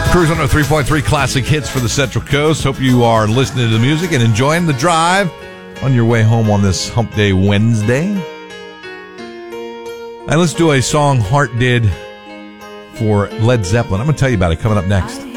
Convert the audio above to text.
Cruise 103.3 Classic Hits for the Central Coast. Hope you are listening to the music and enjoying the drive on your way home on this Hump Day Wednesday. And let's do a song Heart did for Led Zeppelin. I'm going to tell you about it coming up next.